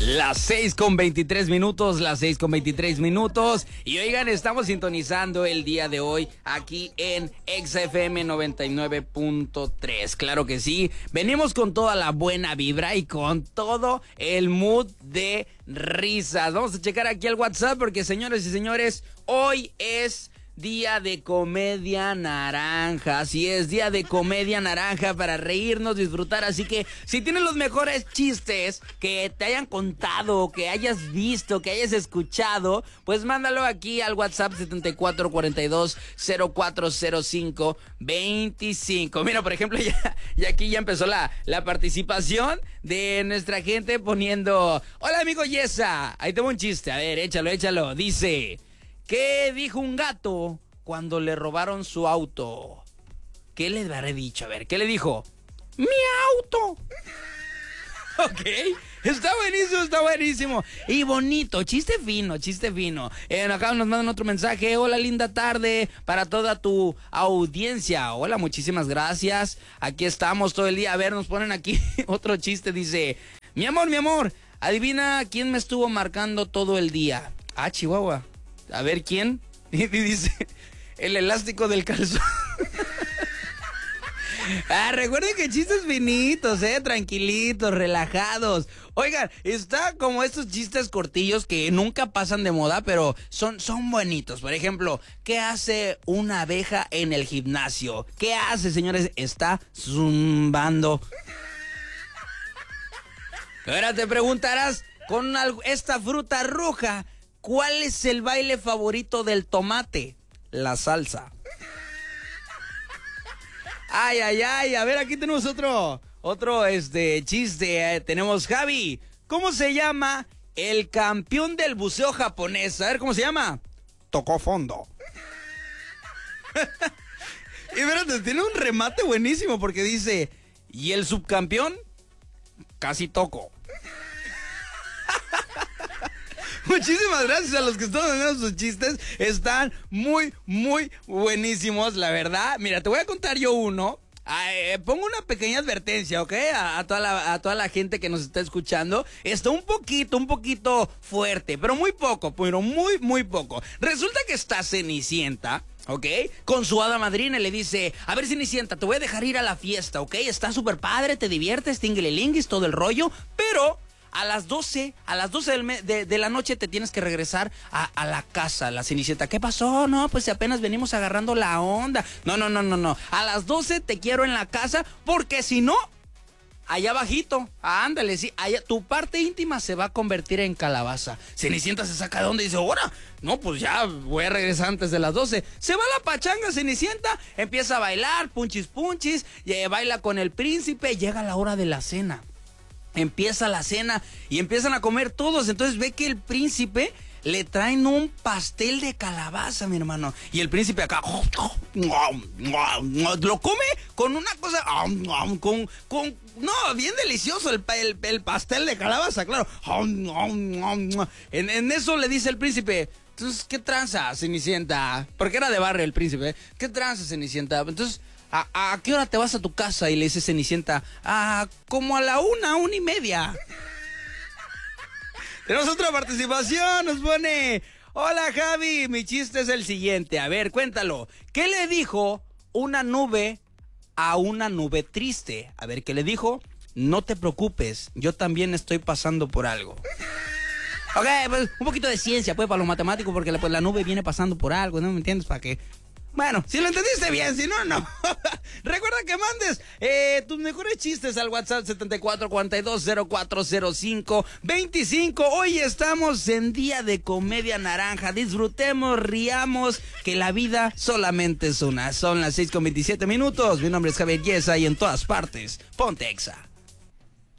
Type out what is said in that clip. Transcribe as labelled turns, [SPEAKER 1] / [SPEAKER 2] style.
[SPEAKER 1] Las 6:23 las 6:23. Y oigan, estamos sintonizando el día de hoy aquí en XFM 99.3. Claro que sí, venimos con toda la buena vibra y con todo el mood de risas. Vamos a checar aquí el WhatsApp porque, señores y señores, hoy es día de comedia naranja. Así es, día de comedia naranja para reírnos, disfrutar. Así que si tienes los mejores chistes que te hayan contado, que hayas visto, que hayas escuchado, pues mándalo aquí al WhatsApp 7442-040525. Mira, por ejemplo, ya aquí ya empezó la participación de nuestra gente poniendo: hola, amigo Yesa, ahí tengo un chiste. A ver, échalo. Dice: ¿qué dijo un gato cuando le robaron su auto? ¿Qué le habré dicho? A ver, ¿qué le dijo? ¡Mi auto! Ok, está buenísimo. Y bonito, chiste fino. Acá nos mandan otro mensaje: hola, linda tarde para toda tu audiencia. Hola, muchísimas gracias. Aquí estamos todo el día. A ver, nos ponen aquí otro chiste. Dice: mi amor, adivina quién me estuvo marcando todo el día. Ah, Chihuahua. A ver, ¿quién? Y dice: el elástico del calzón. Recuerden que chistes finitos, tranquilitos, relajados. Oigan, está como estos chistes cortillos que nunca pasan de moda, pero son bonitos. Por ejemplo, ¿qué hace una abeja en el gimnasio? ¿Qué hace, señores? Está zumbando. Ahora te preguntarás, con esta fruta roja, ¿cuál es el baile favorito del tomate? La salsa. Ay. A ver, aquí tenemos otro chiste. Tenemos Javi. ¿Cómo se llama el campeón del buceo japonés? A ver, ¿cómo se llama? Tocó fondo. Y espérate, tiene un remate buenísimo porque dice: ¿y el subcampeón? Casi tocó. Muchísimas gracias a los que están dando sus chistes. Están muy buenísimos, la verdad. Mira, te voy a contar yo uno. Pongo una pequeña advertencia, ¿ok? A toda la gente que nos está escuchando. Está un poquito fuerte, pero muy poco. Muy poco. Resulta que está Cenicienta, ¿ok? Con su hada madrina, le dice: a ver, Cenicienta, te voy a dejar ir a la fiesta, ¿ok? Está súper padre, te diviertes, tinguililinguis, todo el rollo, pero a las 12 de la noche te tienes que regresar a la casa. La Cenicienta: ¿qué pasó? No, pues apenas venimos agarrando la onda. No. A las 12 te quiero en la casa, porque si no, allá abajito, ándale, sí, allá tu parte íntima se va a convertir en calabaza. Cenicienta se saca de onda y dice: ahora, no, pues ya voy a regresar antes de las 12. Se va a la pachanga Cenicienta, empieza a bailar, punchis, baila con el príncipe, llega la hora de la cena. Empieza la cena y empiezan a comer todos. Entonces ve que el príncipe le traen un pastel de calabaza, mi hermano. Y el príncipe acá lo come con una cosa, no, bien delicioso el pastel de calabaza, claro. En eso le dice el príncipe: entonces, ¿qué tranza, Cenicienta? Porque era de barrio el príncipe. ¿Qué tranza, Cenicienta? Entonces, ¿a qué hora te vas a tu casa? Y le dice Cenicienta: como a la 1:30. Tenemos otra participación, nos pone: hola, Javi, mi chiste es el siguiente. A ver, cuéntalo. ¿Qué le dijo una nube a una nube triste? A ver, ¿qué le dijo? No te preocupes, yo también estoy pasando por algo. Ok, pues un poquito de ciencia, pues, para los matemáticos, porque pues, la nube viene pasando por algo, ¿no me entiendes? ¿Para qué? Bueno, si lo entendiste bien, si no, no. Recuerda que mandes tus mejores chistes al WhatsApp 7442-040525. Hoy estamos en día de comedia naranja. Disfrutemos, riamos, que la vida solamente es una. Son las 6:27. Mi nombre es Javier Yesa y en todas partes, ponte Exa.